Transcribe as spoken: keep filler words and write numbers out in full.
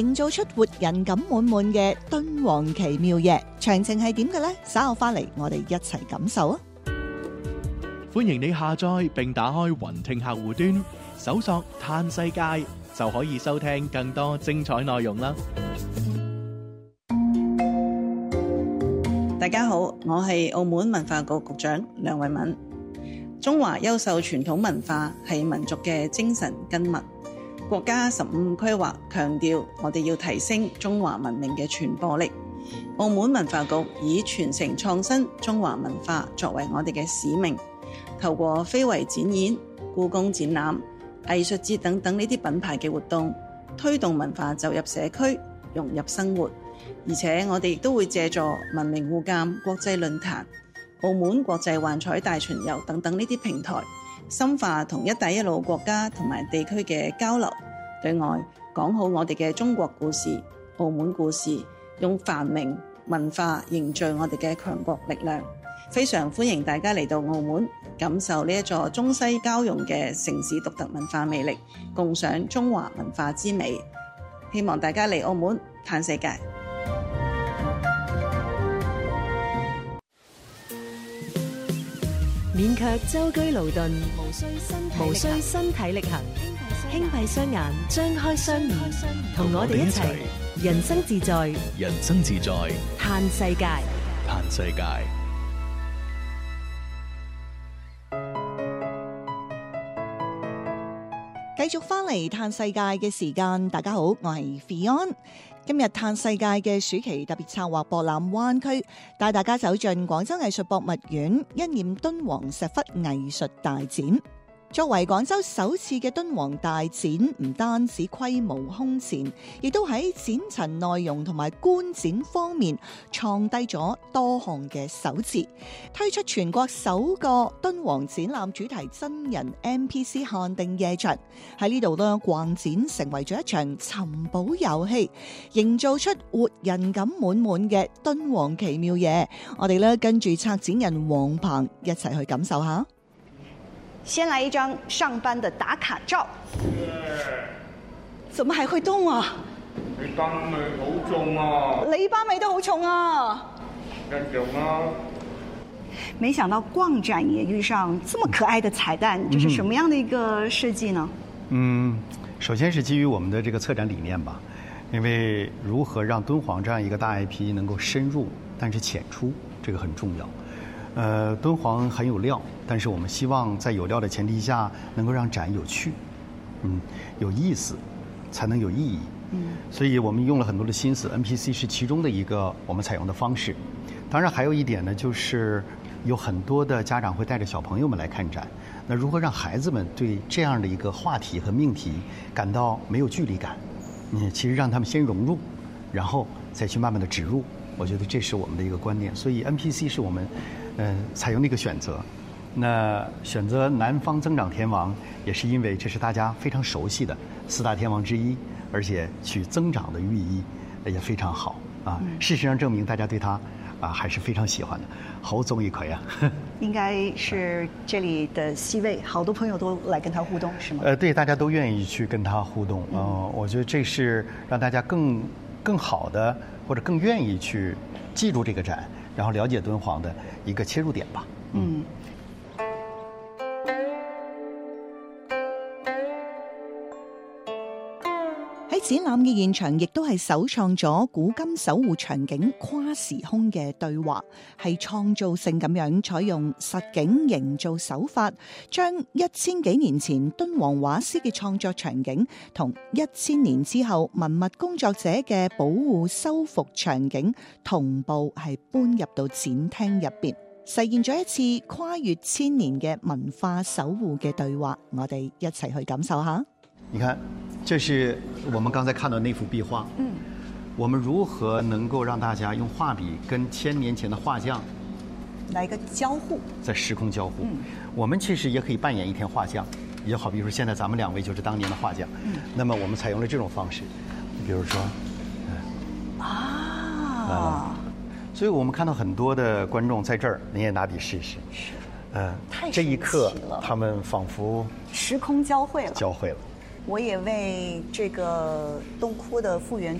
營造出活人感滿滿嘅敦煌奇妙夜。詳情係點嘅呢？稍後翻嚟我哋一齊感受啊！ 歡迎你下載並打開雲聽客戶端，搜索嘆世界就可以收聽更多精彩內容啦！ 大家好，我係澳門文化局局長梁慧敏。中華優秀傳統文化係民族嘅精神根脈。國家十五規劃強調，我哋要提升中華文明嘅傳播力。澳門文化局以傳承創新中華文化作為我哋嘅使命，透過非遺展演、故宮展覽、藝術節等等呢啲品牌嘅活動，推動文化走入社區，融入生活。而且我哋亦都會借助文明互鑑國際論壇、澳門國際幻彩大巡遊等等呢啲平台，深化同一帶一路國家同埋地區嘅交流，對外講好我哋嘅中國故事、澳門故事，用繁榮文化凝聚我哋嘅強國力量。非常歡迎大家嚟到澳門，感受呢一座中西交融嘅城市獨特文化魅力，共賞中華文化之美。希望大家嚟澳門嘆世界。 免卻舟車勞頓，無需身體無需身體力行，輕閉雙眼，張開雙耳，同我哋一齊人生自在， 人生自在， 嘆世界， 嘆世界。 繼續翻嚟嘆世界嘅時間，大家好，我係 Fion。今日嘆世界嘅暑期特別策劃博覽灣區，帶大家走進廣州藝術博物院一念敦煌石窟藝術大展。作為廣州首次嘅敦煌大展，唔單止規模空前，亦都喺展陳內容同埋觀展方面創低咗多項嘅首次，推出全國首個敦煌展覽主題真人 N P C 限定夜場。喺呢度呢，逛展成為咗一場尋寶遊戲，營造出活人感滿滿嘅敦煌奇妙夜。我哋呢跟住策展人黃鵬一齊去感受下。 先來一張上班的打卡照。 怎麼還會動啊？ 你班味好重啊！ 你班味都好重啊！ 一樣啊！ 沒想到逛展也遇上這麼可愛的彩蛋，這是什麼樣的一個設計呢？ 嗯，首先是基於我們的這個策展理念吧，因為如何讓敦煌這樣一個大 I P 能夠深入，但是淺出，這個很重要。呃，敦煌很有料，但是我們希望在有料的前提下，能夠讓展有趣，嗯，有意思，才能有意義。嗯，所以我們用了很多的心思 ，N P C 是其中的一個我們採用的方式。當然還有一點呢，就是有很多的家長會帶着小朋友們來看展，那如何讓孩子們對這樣的一個話題和命題感到沒有距離感？嗯，其實讓他們先融入，然後再去慢慢的植入，我覺得這是我們的一個觀念。所以 N P C 是我們嗯，採用的一個選擇。那選擇南方增長天王，也是因為這是大家非常熟悉的四大天王之一，而且取增長的寓意也非常好啊。事實上證明大家對他啊還是非常喜歡的，好中意佢啊。 應該是這裏的 C 位，好多朋友都來跟他互動，是嗎？ 呃，對，大家都願意去跟他互動。嗯、呃，我覺得這是讓大家更更好的或者更願意去記住這個展，然後了解敦煌的一個切入點吧。嗯。 喺展覽嘅現場，亦都係首創咗古今守護場景跨時空嘅對話，係創造性咁樣採用實景營造手法，將一千幾年前敦煌畫師嘅創作場景同一千年之後文物工作者嘅保護修復場景同步係搬入到展廳入邊，實現咗一次跨越千年嘅文化守護嘅對話。我哋一齊去感受下。 你看，這是我們剛才看到那幅壁畫。嗯，我們如何能夠讓大家用畫筆跟千年前的畫匠來個交互， 在時空交互？ 嗯， 我們其實也可以扮演一天畫匠，也好，比如說現在咱們兩位就是當年的畫匠。嗯，那麼我們採用了這種方式，比如說，嗯、啊，啊，所以我們看到很多的觀眾在這兒，你也拿筆試試。 是， 呃， 太這一刻，他們仿佛時空交匯了， 交匯了。 我也為這個東窟的復原